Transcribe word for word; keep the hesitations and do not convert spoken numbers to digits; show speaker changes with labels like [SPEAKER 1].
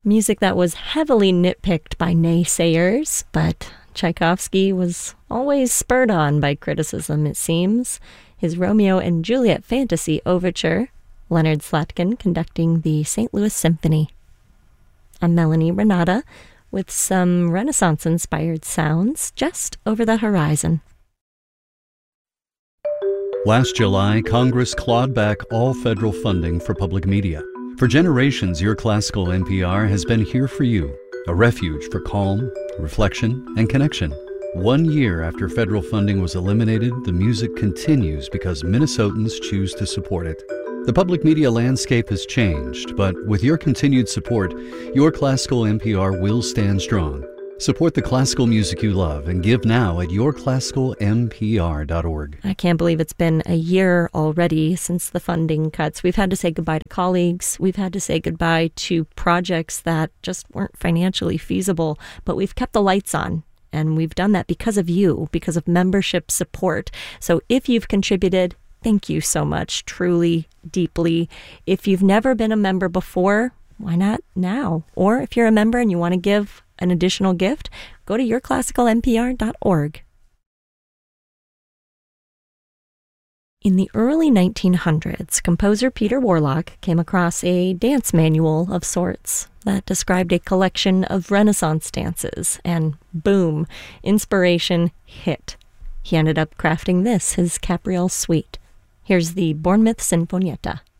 [SPEAKER 1] Music that was heavily nitpicked by naysayers, but Tchaikovsky was always spurred on by criticism, it seems. His Romeo and Juliet Fantasy Overture, Leonard Slatkin conducting the Saint Louis Symphony. I'm Melanie Renata with some Renaissance-inspired sounds just over the horizon.
[SPEAKER 2] Last July, Congress clawed back all federal funding for public media. For generations, Your Classical N P R has been here for you, a refuge for calm, reflection, and connection. One year after federal funding was eliminated, the music continues because Minnesotans choose to support it. The public media landscape has changed, but with your continued support, Your Classical N P R will stand strong. Support the classical music you love and give now at your classical m p r dot org.
[SPEAKER 1] I can't believe it's been a year already since the funding cuts. We've had to say goodbye to colleagues. We've had to say goodbye to projects that just weren't financially feasible, but we've kept the lights on. And we've done that because of you, because of membership support. So if you've contributed, thank you so much, truly, deeply. If you've never been a member before, why not now? Or if you're a member and you want to give an additional gift, go to your classical m p r dot org. In the early nineteen hundreds, composer Peter Warlock came across a dance manual of sorts that described a collection of Renaissance dances, and boom, inspiration hit. He ended up crafting this, his Capriole Suite. Here's the Bournemouth Sinfonietta.